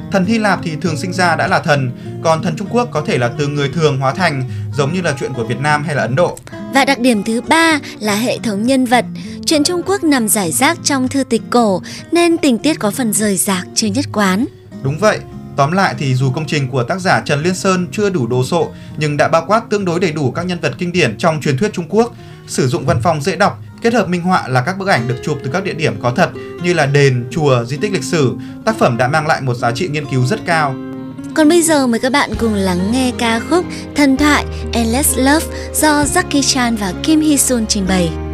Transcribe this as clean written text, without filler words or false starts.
Thần Hy Lạp thì thường sinh ra đã là thần, còn thần Trung Quốc có thể là từ người thường hóa thành, giống như là chuyện của Việt Nam hay là Ấn Độ. Và đặc điểm thứ ba là hệ thống nhân vật. Truyện Trung Quốc nằm rải rác trong thư tịch cổ nên tình tiết có phần rời rạc, chưa nhất quán. Đúng vậy, tóm lại thì dù công trình của tác giả Trần Liên Sơn chưa đủ đồ sộ nhưng đã bao quát tương đối đầy đủ các nhân vật kinh điển trong truyền thuyết Trung Quốc, sử dụng văn phong dễ đọc, kết hợp minh họa là các bức ảnh được chụp từ các địa điểm có thật như là đền, chùa, di tích lịch sử. Tác phẩm đã mang lại một giá trị nghiên cứu rất cao. Còn bây giờ mời các bạn cùng lắng nghe ca khúc Thần thoại Endless Love do Jackie Chan và Kim Hee Sun trình bày.